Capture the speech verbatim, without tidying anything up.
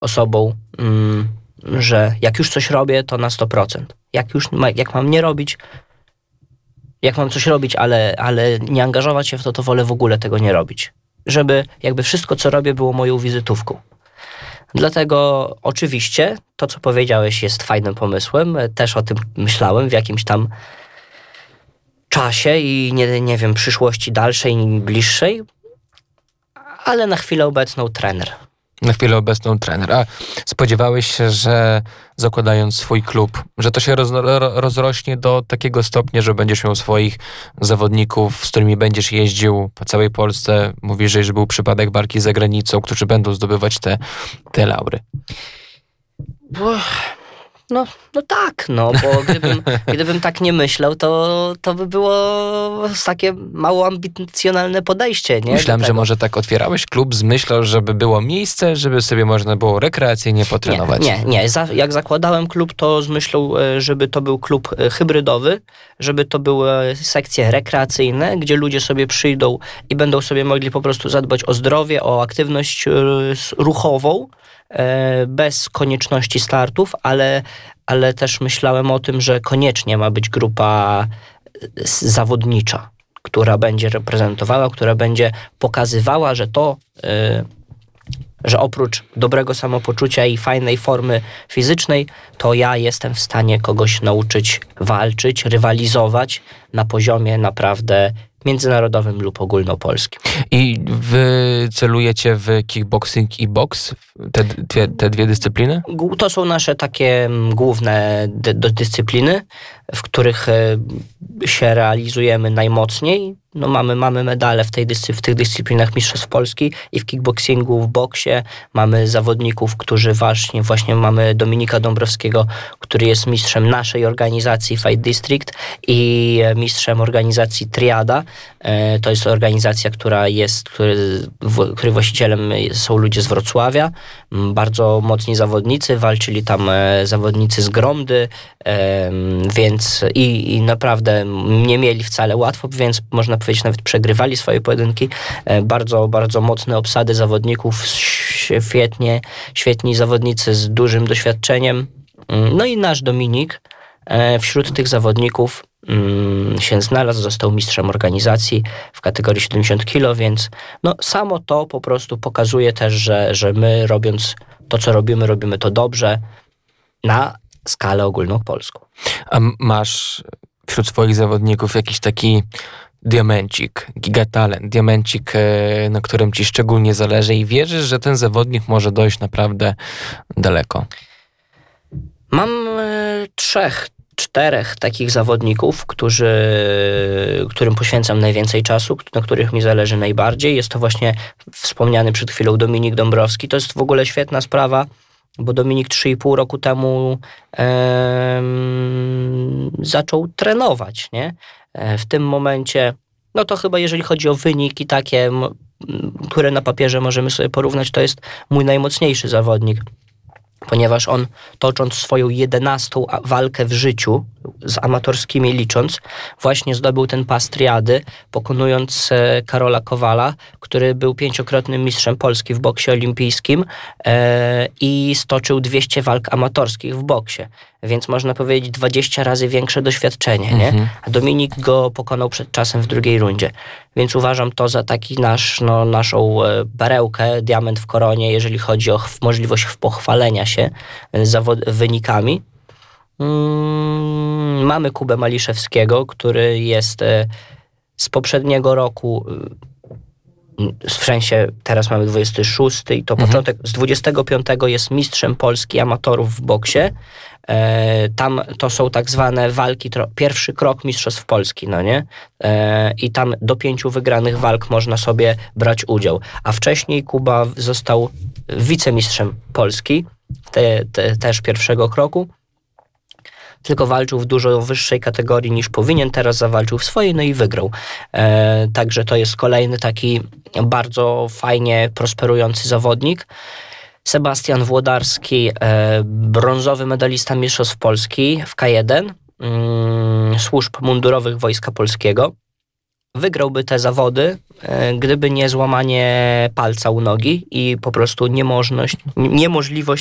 osobą, mm, że jak już coś robię, to na sto procent. Jak już ma, jak mam nie robić, jak mam coś robić, ale, ale nie angażować się w to, to wolę w ogóle tego nie robić. Żeby jakby wszystko, co robię, było moją wizytówką. Dlatego oczywiście to, co powiedziałeś, jest fajnym pomysłem. Też o tym myślałem w jakimś tam czasie i nie, nie wiem, przyszłości dalszej i bliższej, ale na chwilę obecną trener. Na chwilę obecną trener. A spodziewałeś się, że zakładając swój klub, że to się roz, rozrośnie do takiego stopnia, że będziesz miał swoich zawodników, z którymi będziesz jeździł po całej Polsce? Mówisz, że już był przypadek walki za granicą, którzy będą zdobywać te, te laury. No, no tak, no, bo gdybym, gdybym tak nie myślał, to, to by było takie mało ambicjonalne podejście, nie? Myślałem, że może tak otwierałeś klub z myślą, żeby było miejsce, żeby sobie można było rekreacyjnie potrenować. Nie, nie, nie. Za, jak zakładałem klub, to z myślą, żeby to był klub hybrydowy, żeby to były sekcje rekreacyjne, gdzie ludzie sobie przyjdą i będą sobie mogli po prostu zadbać o zdrowie, o aktywność ruchową, bez konieczności startów, ale, ale też myślałem o tym, że koniecznie ma być grupa zawodnicza, która będzie reprezentowała, która będzie pokazywała, że to, że oprócz dobrego samopoczucia i fajnej formy fizycznej, to ja jestem w stanie kogoś nauczyć walczyć, rywalizować na poziomie naprawdę międzynarodowym lub ogólnopolskim. I wy celujecie w kickboxing i boks? Te dwie, te dwie dyscypliny? To są nasze takie główne dy- dyscypliny, w których się realizujemy najmocniej. No mamy, mamy medale w, tej dyscy- w tych dyscyplinach Mistrzostw Polski i w kickboxingu, w boksie. Mamy zawodników, którzy właśnie, właśnie mamy Dominika Dąbrowskiego, który jest mistrzem naszej organizacji Fight District i mistrzem organizacji Triada. To jest organizacja, która jest, który, w, której właścicielem są ludzie z Wrocławia. Bardzo mocni zawodnicy, walczyli tam zawodnicy z Gromdy, więc i, i naprawdę nie mieli wcale łatwo, więc można powiedzieć, nawet przegrywali swoje pojedynki. Bardzo, bardzo mocne obsady zawodników, świetnie, świetni zawodnicy z dużym doświadczeniem. No i nasz Dominik wśród tych zawodników się znalazł, został mistrzem organizacji w kategorii siedemdziesiąt kilo, więc no samo to po prostu pokazuje też, że, że my robiąc to, co robimy, robimy to dobrze na skalę ogólnopolską. A masz wśród swoich zawodników jakiś taki diamencik, gigatalent, diamencik, na którym ci szczególnie zależy i wierzysz, że ten zawodnik może dojść naprawdę daleko? Mam e, trzech, czterech takich zawodników, którzy, którym poświęcam najwięcej czasu, na których mi zależy najbardziej. Jest to właśnie wspomniany przed chwilą Dominik Dąbrowski. To jest w ogóle świetna sprawa, bo Dominik trzy i pół roku temu e, zaczął trenować, nie? E, w tym momencie, no to chyba jeżeli chodzi o wyniki takie, m, które na papierze możemy sobie porównać, to jest mój najmocniejszy zawodnik, ponieważ on, tocząc swoją jedenastą walkę w życiu, z amatorskimi licząc, właśnie zdobył ten pas triady, pokonując Karola Kowala, który był pięciokrotnym mistrzem Polski w boksie olimpijskim e, i stoczył dwieście walk amatorskich w boksie. Więc można powiedzieć dwadzieścia razy większe doświadczenie, nie? Mhm. A Dominik go pokonał przed czasem w drugiej rundzie. Więc uważam to za taki nasz, no, naszą perełkę, diament w koronie, jeżeli chodzi o ch- możliwość pochwalenia się zawod- wynikami. Mm, mamy Kubę Maliszewskiego, który jest e, z poprzedniego roku, e, w sensie teraz mamy dwudziesty szósty i to mhm. początek, z dwudziestego piątego jest mistrzem Polski amatorów w boksie. E, tam to są tak zwane walki, tro, pierwszy krok mistrzostw Polski, no nie? E, I tam do pięciu wygranych walk można sobie brać udział. A wcześniej Kuba został wicemistrzem Polski, te, te, też pierwszego kroku. Tylko walczył w dużo wyższej kategorii niż powinien, teraz zawalczył w swojej, no i wygrał. E, także to jest kolejny taki bardzo fajnie prosperujący zawodnik. Sebastian Włodarski, e, brązowy medalista Mistrzostw Polski w K jeden, mm, służb mundurowych Wojska Polskiego. wygrałby te zawody, gdyby nie złamanie palca u nogi i po prostu niemożność, niemożliwość